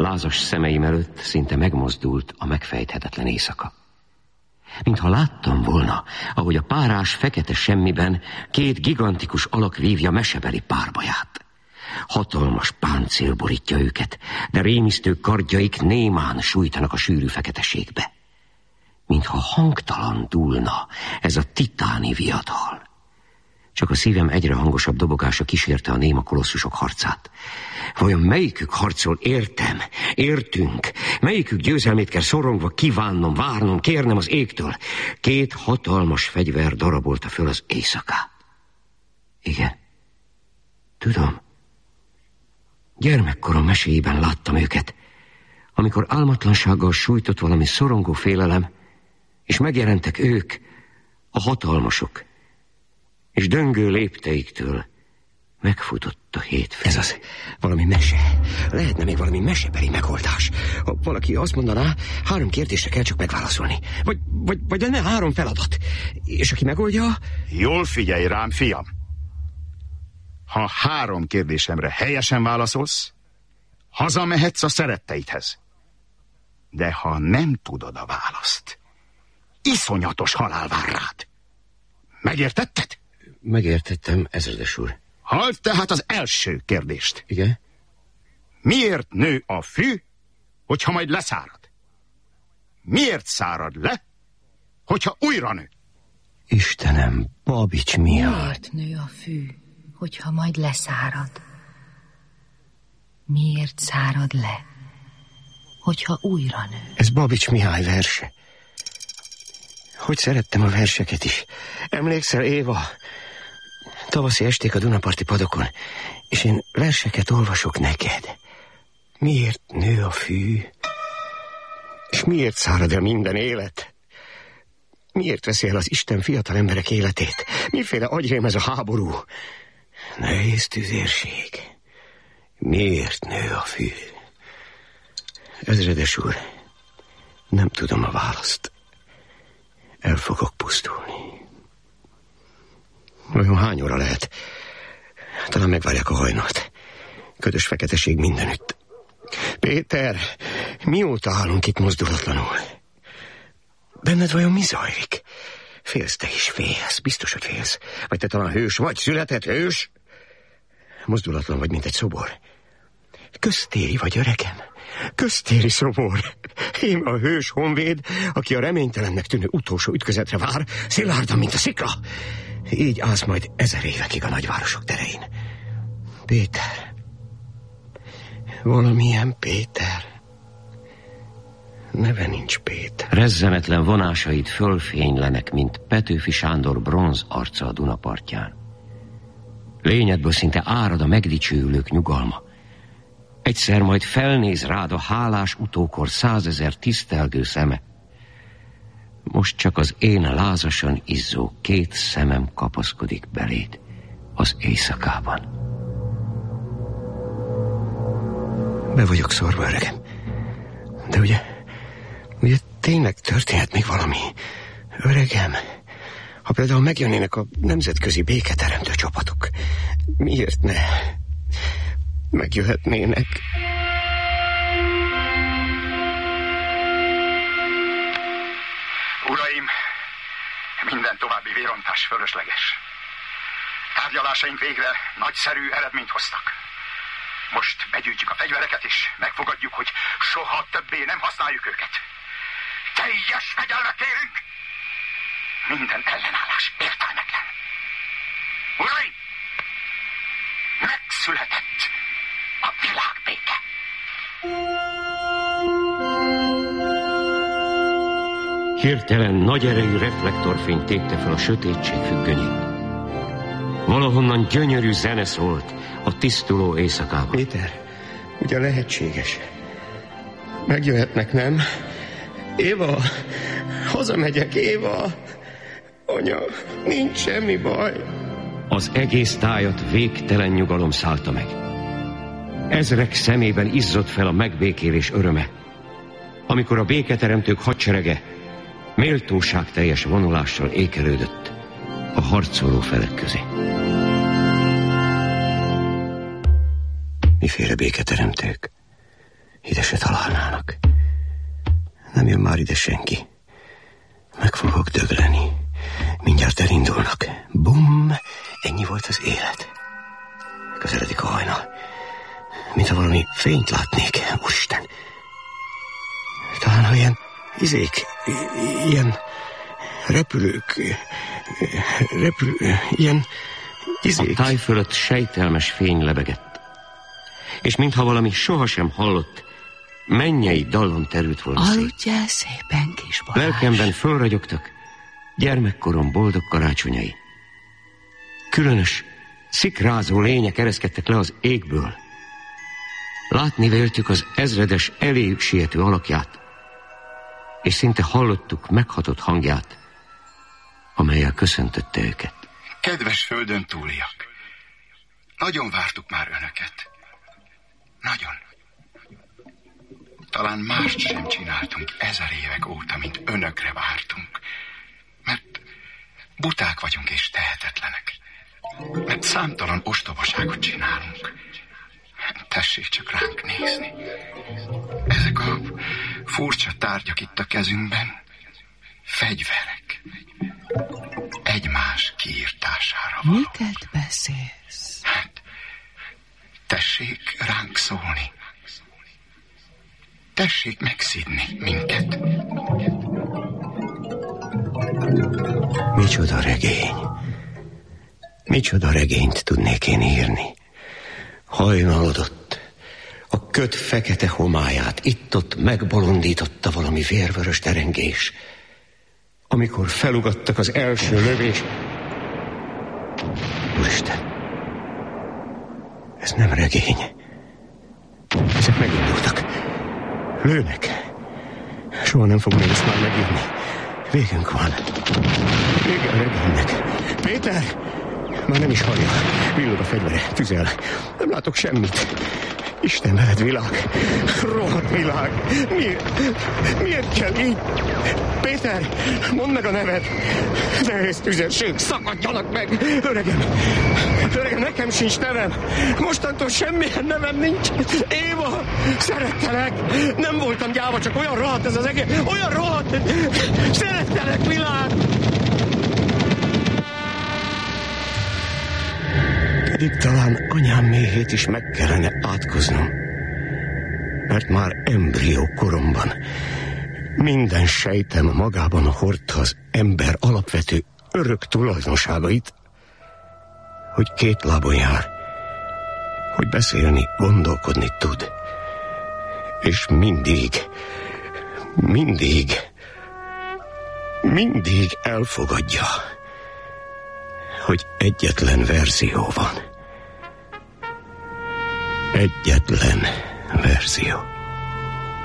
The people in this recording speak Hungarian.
Lázas szemeim előtt szinte megmozdult a megfejthetetlen éjszaka. Mintha láttam volna, ahogy a párás fekete semmiben két gigantikus alak vívja mesebeli párbaját. Hatalmas páncél borítja őket, de rémisztő kardjaik némán sújtanak a sűrű feketeségbe. Mintha hangtalan dúlna ez a titáni viadal. Csak a szívem egyre hangosabb dobogása kísérte a néma kolosszusok harcát. Vajon melyikük harcol értem, értünk? Melyikük győzelmét kell szorongva kívánnom, várnom, kérnem az égtől? Két hatalmas fegyver darabolta föl az éjszakát. Igen, tudom. Gyermekkorom meséiben láttam őket, amikor álmatlansággal sújtott valami szorongó félelem, és megjelentek ők, a hatalmasok, és döngő lépteiktől megfutott a hétfő. Ez az valami mese. Lehetne még valami mesebeli megoldás. Ha valaki azt mondaná, 3 kérdésre kell csak megválaszolni. Vagy lenne 3 feladat. És aki megoldja... Jól figyelj rám, fiam. Ha 3 kérdésemre helyesen válaszolsz, hazamehetsz a szeretteidhez. De ha nem tudod a választ, iszonyatos halál vár rád. Megértetted? Megértettem, ezredes úr. Halld tehát az első kérdést. Igen? Miért nő a fű, hogyha majd leszárad? Miért szárad le, hogyha újra nő? Istenem, Babics Mihály. Miért nő a fű, hogyha majd leszárad? Miért szárad le, hogyha újra nő? Ez Babics Mihály verse. Hogy szerettem a verseket is. Emlékszel, Éva? Tavaszi esték a Dunaparti padokon, és én verseket olvasok neked. Miért nő a fű? És miért szárad el minden élet? Miért veszi el az Isten fiatal emberek életét? Miféle agyrém ez a háború? Nehéz tüzérség. Miért nő a fű? Ezredes úr, nem tudom a választ. El fogok pusztulni. Vajon hány óra lehet? Talán megvárják a hajnalt. Ködös feketeség mindenütt. Péter, mióta állunk itt mozdulatlanul? Benned vajon mi zajlik? Félsz te is, félsz, biztos, hogy félsz. Vagy te talán hős vagy, született hős? Mozdulatlan vagy, mint egy szobor. Köztéri vagy, öregem. Köztéri szobor. Én a hős honvéd, aki a reménytelennek tűnő utolsó ütközetre vár, szilárdan, mint a szikla. Így állsz majd 1000 évekig a nagyvárosok terein. Péter. Valamilyen Péter. Neve nincs Péter. Rezzenetlen vonásaid fölfénylenek, mint Petőfi Sándor bronz arca a Duna partján. Lényedből szinte árad a megdicsőülők nyugalma. Egyszer majd felnéz rád a hálás utókor 100 000 tisztelgő szeme. Most csak az én lázasan izzó 2 szemem kapaszkodik beléd az éjszakában. Be vagyok szorva, öregem. De ugye tényleg történhet még valami, öregem? Ha például megjönnének a nemzetközi béketeremtő csapatok, miért ne megjöhetnének? Uraim, minden további vérontás fölösleges. Tárgyalásaink végre nagyszerű eredményt hoztak. Most begyűjtjük a fegyvereket, és megfogadjuk, hogy soha többé nem használjuk őket. Teljes fegyelmet kérünk! Minden ellenállás értelmetlen. Uraim! Megszületett a világbéke! Hirtelen nagy erejű reflektorfény tépte fel a sötétség függönyét. Valahonnan gyönyörű zene szólt a tisztuló éjszakában. Péter, ugye lehetséges. Megjöhetnek, nem? Éva, hazamegyek, Éva. Anya, nincs semmi baj. Az egész tájat végtelen nyugalom szállta meg. Ezrek szemében izzott fel a megbékélés öröme, amikor a béketeremtők hadserege méltóságteljes vonulással ékelődött a harcoló felek közé. Miféle béketeremtők? ide se találnának. Nem jön már ide senki. Meg fogok dögleni. Mindjárt elindulnak. Bum! Ennyi volt az élet. Közeledik a hajnal. Mintha valami fényt látnék. Úristen! Talán, ha ilyen ilyen repülők, ilyen A táj fölött sejtelmes fény lebegett, és mintha valami sohasem hallott, mennyei dallam terült volna szét. Aludjál szépen, kis Balázs. Lelkemben fölragyogtak gyermekkorom boldog karácsonyai. Különös, szikrázó lények ereszkedtek le az égből. Látni véltük az ezredes eléjük siető alakját, és szinte hallottuk meghatott hangját, amellyel köszöntötte őket. Kedves földön túliak, nagyon vártuk már önöket. Nagyon. Talán mást sem csináltunk 1000 évek óta, mint önökre vártunk. Mert buták vagyunk és tehetetlenek. Mert számtalan ostobaságot csinálunk. Tessék csak ránk nézni. Ezek a furcsa tárgyak itt a kezünkben fegyverek. Egymás kiirtására való. Miket beszélsz? Hát, tessék ránk szólni. Tessék megszidni minket. Micsoda regény. Micsoda regényt tudnék én írni. Hajnalodott. A köd fekete homályát itt-ott megbolondította valami vérvörös derengés. Amikor felugattak az első lövés... Úristen! Ez nem regény. Ezek megindultak. Lőnek. Soha nem fogom ezt már megírni. Végünk van. Vége a regénynek. Péter! Már nem is hallja. Villog a fegyvere, tüzel. Nem látok semmit. Isten veled, világ. Rohadt világ. Miért kell így? Péter, mondd meg a neved. Nehéz tüzelség, szakadjanak meg. Öregem, nekem sincs nevem. Mostantól semmilyen nevem nincs. Éva, szerettelek. Nem voltam gyáva, csak olyan rohadt ez az egész. Olyan rohadt. Szerettelek, világ. Pedig talán anyám méhét is meg kellene átkoznom. Mert már embrió koromban minden sejtem magában hordta az ember alapvető örök tulajdonságait, hogy két lábon jár, hogy beszélni, gondolkodni tud. És mindig elfogadja, hogy egyetlen verzió van. Egyetlen verzió.